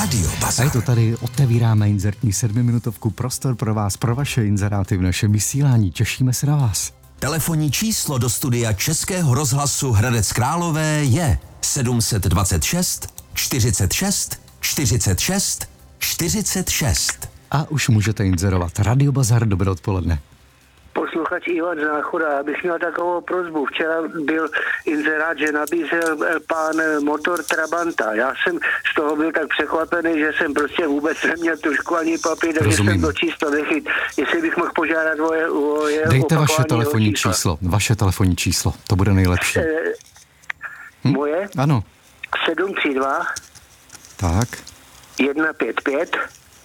Radio Bazar. A je to tady, otevíráme inzertní 7minutovku, prostor pro vás, pro vaše inzeráty v našem vysílání. Těšíme se na vás. Telefonní číslo do studia Českého rozhlasu Hradec Králové je 726 46 46 46. A už můžete inzerovat. Radio Bazar, dobré odpoledne. Posluchač Ivan z Náchoda, já bych měl takovou prosbu. Včera byl inzerát, že nabízel pán motor Trabanta. Já jsem z toho byl tak překvapený, že jsem prostě vůbec neměl tužku ani papír, takže jsem to číslo nechyt. Jestli bych mohl požádat o jeho dejte vaše telefonní číslo. Vaše telefonní číslo, to bude nejlepší. Moje? Ano. 732 tak 155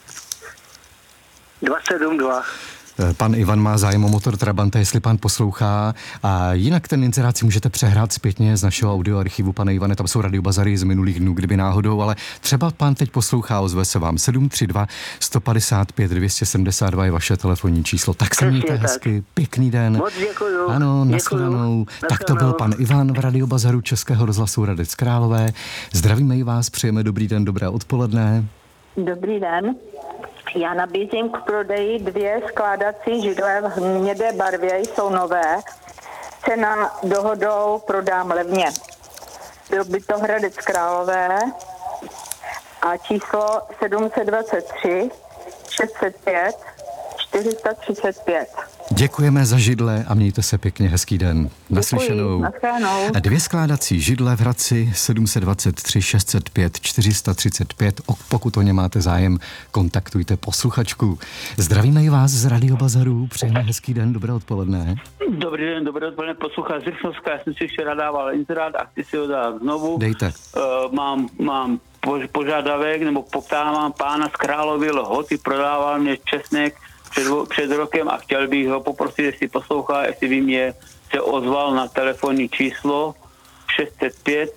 272. Pan Ivan má zájem o motor Trabanta, jestli pan poslouchá. A jinak ten inzerát si můžete přehrát zpětně z našeho audioarchivu, pane Ivane, tam jsou radiobazary z minulých dnů, kdyby náhodou, ale třeba pan teď poslouchá, ozve se vám 732 155 272 je vaše telefonní číslo. Tak se mějte hezky, pěkný den. Moc děkuju. Ano, nashledanou. Tak to byl pan Ivan v radiobazaru Českého rozhlasu Hradec Králové. Zdravíme i vás, přejeme dobrý den, dobré odpoledne. Dobrý den. Já nabízím k prodeji 2 skládací židle v hnědé barvě, jsou nové. Cena dohodou prodám levně. Byl by to Hradec Králové a číslo 723 605 435. Děkujeme za židle a mějte se pěkně, hezký den. Naslyšenou. 2 skládací židle v Hradci 723 605 435. Pokud o ně máte zájem, kontaktujte posluchačku. Zdravíme i vás z Radio-Bazaru, přejeme hezký den, dobré odpoledne. Dobrý den, dobré odpoledne, posluchač Řechnovská, já jsem si včera dával inzerát a chci si ho dát znovu. Dejte. Mám požadavek, nebo poptávám pána z Královy Lhoty, prodával mě česnek před rokem a chtěl bych ho poprosit, jestli poslouchá, jestli by mě se ozval na telefonní číslo 605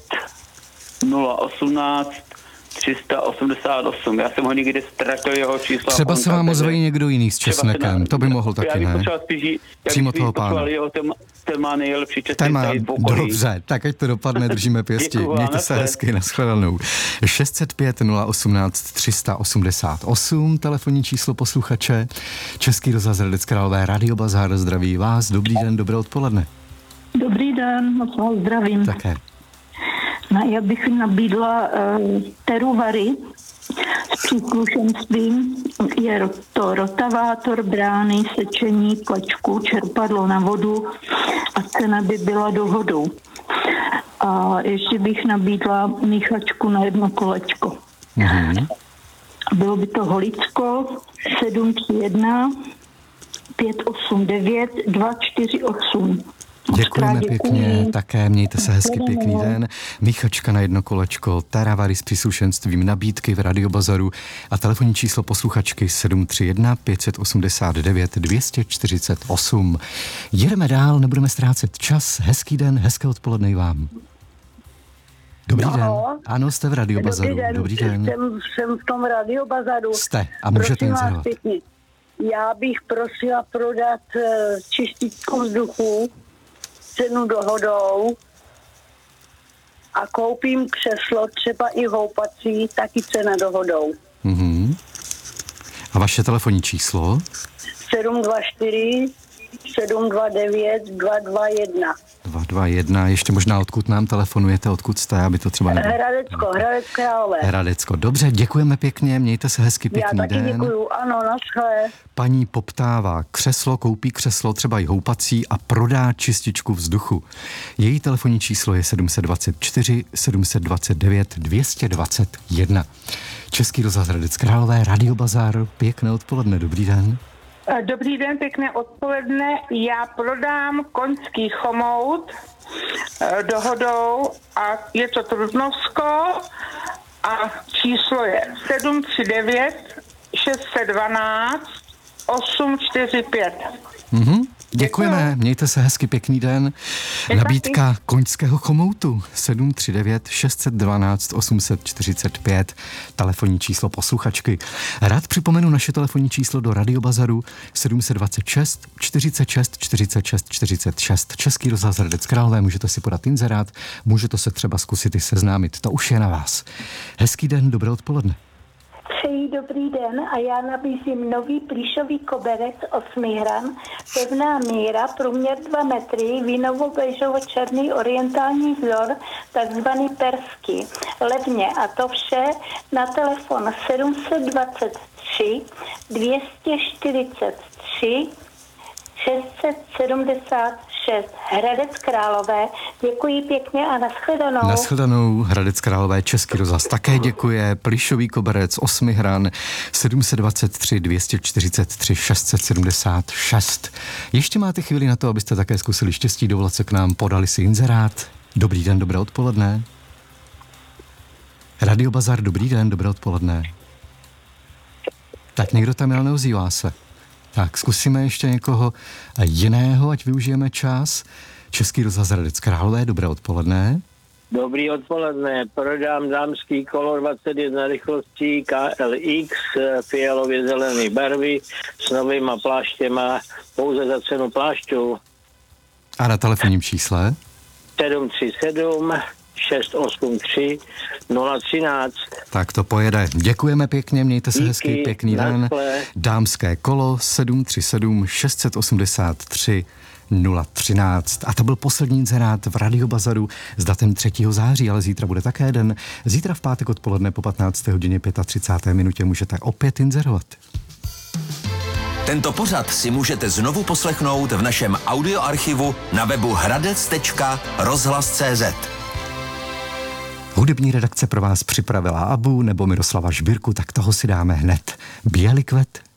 018 388. Já jsem ho nikdy ztratil, jeho číslo. Třeba se vám ozve někdo jiný s česnekem, to by mohl taky, ne? Přímo toho pána. Ten má nejlepší česnek. Dobře, tak ať to dopadne, držíme pěsti. Mějte se hezky, nashledanou. 605 018 388, telefonní číslo posluchače, Český rozhlas Hradec Králové, Radio Bazar, zdraví vás, dobrý den, dobré odpoledne. Dobrý den, moc vás zdravím. Také. No, já bych nabídla teruvary s příslušenstvím. Je to rotavátor, brány, sečení, klačku, čerpadlo na vodu a cena by byla dohodou. A ještě bych nabídla míchačku na jedno kolečko. Mm-hmm. Bylo by to Holicko 731 589 248. Děkujeme pěkně, také mějte se hezky, pěkný den. Míchačka na jedno kolečko, teravary s příslušenstvím, nabídky v Radiobazaru a telefonní číslo posluchačky 731 589 248. Jedeme dál, nebudeme ztrácet čas. Hezký den, hezké odpoledne i vám. Dobrý den. Ano, jste v Radiobazaru. Dobrý den. Jsem v tom Radiobazaru. Jste a můžete inzerovat. Já bych prosila prodat čističku vzduchu, cenu dohodou a koupím křeslo, třeba i houpací, taky cena dohodou. Mm-hmm. A vaše telefonní číslo? 724 729 221. 221, ještě možná odkud nám telefonujete, odkud jste, aby to třeba nebylo. Hradec Králové. Hradecko, dobře, děkujeme pěkně, mějte se hezky, pěkný den. Já taky děkuju, ano, naschle. Paní poptává křeslo, koupí křeslo, třeba i houpací a prodá čističku vzduchu. Její telefonní číslo je 724 729 221. Český rozhlas Hradec Králové, Radio Bazar, pěkné odpoledne, dobrý den. Dobrý den, pěkné odpoledne. Já prodám koňský chomout dohodou a je to Trutnovsko a číslo je 739 612 845. Mhm. Děkujeme, mějte se hezky, pěkný den. Nabídka koňského chomoutu 739 612 845, telefonní číslo posluchačky. Rád připomenu naše telefonní číslo do Radiobazaru 726 46 46 46. Český rozhlas Hradec Králové, můžete si podat inzerát, můžete se třeba zkusit i seznámit, to už je na vás. Hezký den, dobré odpoledne. Přeji dobrý den a já nabízím nový plíšový koberec 8 hran, pevná míra, průměr 2 metry, vínovo-bežovo-černý orientální vzor, takzvaný perský. Levně a to vše na telefon 723 243 676 Hradec Králové. Děkuji pěkně a nashledanou. Nashledanou. Hradec Králové, Český rozhlas také děkuje. Plyšový koberec 8 hran 723 243 676. Ještě máte chvíli na to, abyste také zkusili štěstí, dovolat se k nám, podali si inzerát. Dobrý den, dobré odpoledne. Radio Bazar, dobrý den, dobré odpoledne. Tak někdo tam jel, neozývá se. Tak zkusíme ještě někoho jiného, ať využijeme čas. Český rozhlas Hradec Králové, dobré odpoledne. Dobrý odpoledne, prodám dámský kolo 21 rychlostí KLX fialově zelené barvy s novýma pláštěma pouze za cenu plášťů. A na telefonním čísle? 737 683 013. Tak to pojede. Děkujeme pěkně, mějte se hezky, pěkný den. Dámské kolo 737 683 013. A to byl poslední inzerát v Radio Bazaru s datem 3. září, ale zítra bude také den. Zítra v pátek odpoledne po 15. hodině 35. minutě můžete opět inzerovat. Tento pořad si můžete znovu poslechnout v našem audioarchivu na webu hradec.rozhlas.cz. Hudební redakce pro vás připravila Abu nebo Miroslava Žbírku, tak toho si dáme hned. Bělikvet